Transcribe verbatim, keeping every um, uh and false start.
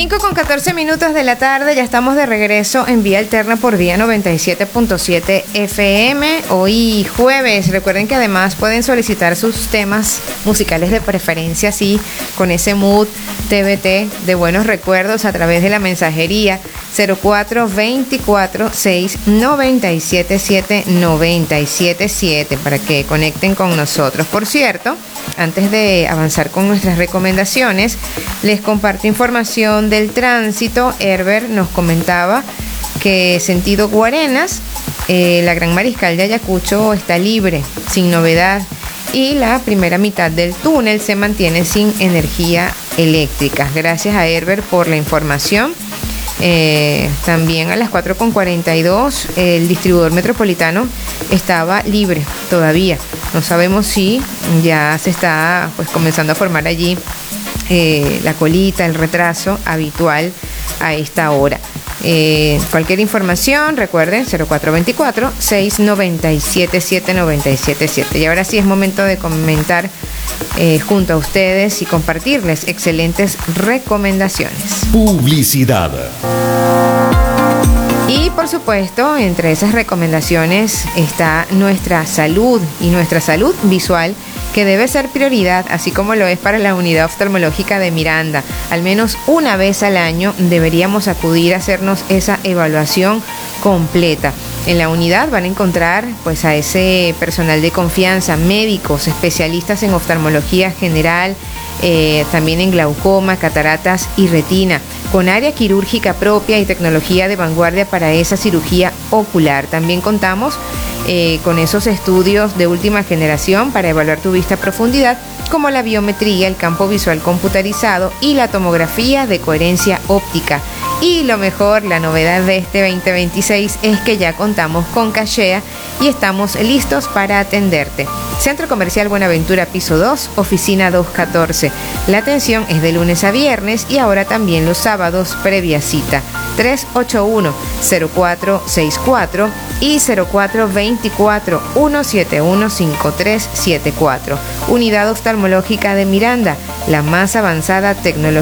cinco con catorce minutos de la tarde, ya estamos de regreso en Vía Alterna por Vía noventa y siete punto siete F M. Hoy jueves, recuerden que además pueden solicitar sus temas musicales de preferencia, así con ese mood T V T de buenos recuerdos a través de la mensajería cero cuatro veinticuatro seis noventa y siete siete noventa y siete siete para que conecten con nosotros. Por cierto, antes de avanzar con nuestras recomendaciones, les comparto información del tránsito. Herbert nos comentaba que sentido Guarenas, eh, la Gran Mariscal de Ayacucho está libre, sin novedad, y la primera mitad del túnel se mantiene sin energía eléctrica. Gracias a Herbert por la información. Eh, también a las cuatro con cuarenta y dos el distribuidor metropolitano estaba libre todavía. No sabemos si ya se está pues comenzando a formar allí eh, la colita, el retraso habitual a esta hora. Eh, cualquier información, recuerden, cero cuatro veinticuatro seis noventa y siete siete noventa y siete siete. Y ahora sí es momento de comentar eh, junto a ustedes y compartirles excelentes recomendaciones. Publicidad. Y por supuesto, entre esas recomendaciones está nuestra salud y nuestra salud visual, que debe ser prioridad, así como lo es para la unidad oftalmológica de Miranda. Al menos una vez al año deberíamos acudir a hacernos esa evaluación completa. En la unidad van a encontrar pues a ese personal de confianza, médicos, especialistas en oftalmología general, eh, también en glaucoma, cataratas y retina, con área quirúrgica propia y tecnología de vanguardia para esa cirugía ocular. También contamos eh, con esos estudios de última generación para evaluar tu vista a profundidad, como la biometría, el campo visual computarizado y la tomografía de coherencia óptica. Y lo mejor, la novedad de este veinte veintiséis es que ya contamos con Cachea y estamos listos para atenderte. Centro Comercial Buenaventura, piso dos, oficina doscientos catorce. La atención es de lunes a viernes y ahora también los sábados previa cita. tres ocho uno cero cuatro seis cuatro y cero cuatro veinticuatro uno siete uno cinco tres siete cuatro. Unidad oftalmológica de Miranda, la más avanzada tecnología